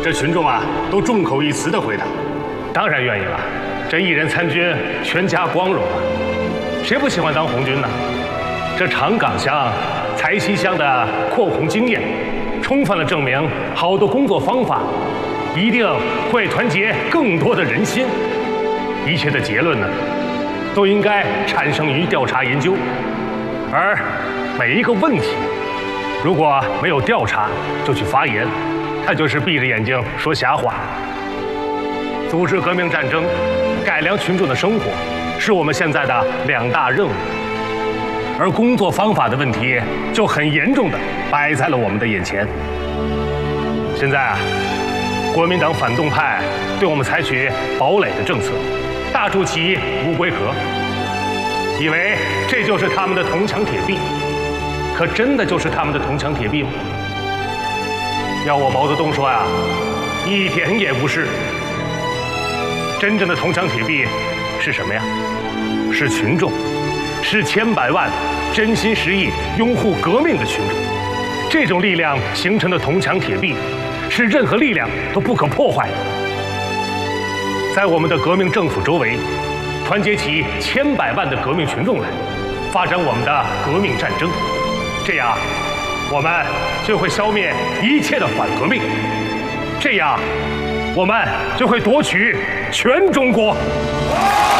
这群众啊，都众口一词的回答：“当然愿意了，这一人参军，全家光荣啊！谁不喜欢当红军呢？这长岗乡、柴溪乡的扩红经验，充分了证明，好的工作方法一定会团结更多的人心。一切的结论呢，都应该产生于调查研究，而每一个问题，如果没有调查就去发言，那就是闭着眼睛说瞎话。组织革命战争，改良群众的生活，是我们现在的2大任务。而工作方法的问题就很严重的摆在了我们的眼前。现在啊，国民党反动派对我们采取堡垒的政策，大筑起乌龟壳，以为这就是他们的铜墙铁壁。可真的就是他们的铜墙铁壁吗？要我毛泽东说呀，一点也不是。真正的铜墙铁壁是什么呀？是群众，是千百万真心实意拥护革命的群众。这种力量形成的铜墙铁壁，是任何力量都不可破坏的。在我们的革命政府周围，团结起千百万的革命群众来，发展我们的革命战争。这样，我们就会消灭一切的反革命。这样，我们就会夺取全中国。